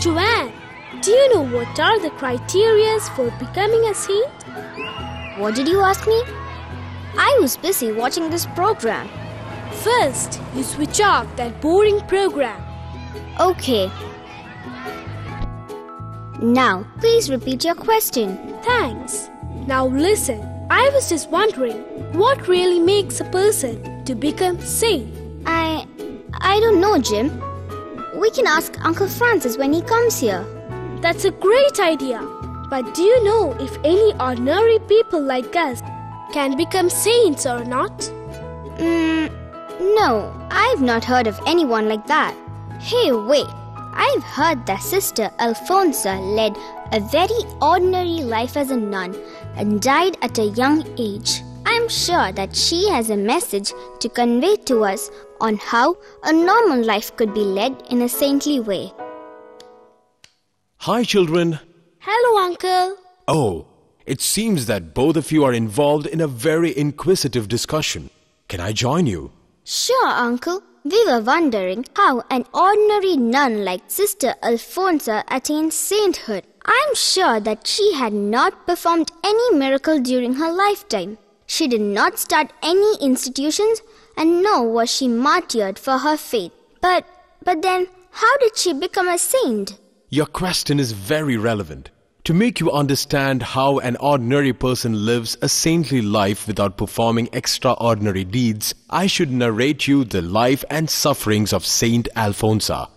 Joanne, do you know what are the criteria for becoming a saint? What did you ask me? I was busy watching this program. First, you switch off that boring program. Okay. Now, please repeat your question. Thanks. Now listen, I was just wondering, what really makes a person to become saint? I don't know, Jim. We can ask Uncle Francis when he comes here. That's a great idea. But do you know if any ordinary people like us can become saints or not? No, I've not heard of anyone like that. Hey, wait. I've heard that Sister Alphonsa led a very ordinary life as a nun and died at a young age. I'm sure that she has a message to convey to us on how a normal life could be led in a saintly way. Hi, children. Hello, Uncle. Oh, it seems that both of you are involved in a very inquisitive discussion. Can I join you? Sure, Uncle. We were wondering how an ordinary nun like Sister Alphonsa attained sainthood. I'm sure that she had not performed any miracle during her lifetime. She did not start any institutions, and nor was she martyred for her faith. But then, how did she become a saint? Your question is very relevant. To make you understand how an ordinary person lives a saintly life without performing extraordinary deeds, I should narrate you the life and sufferings of Saint Alphonsa.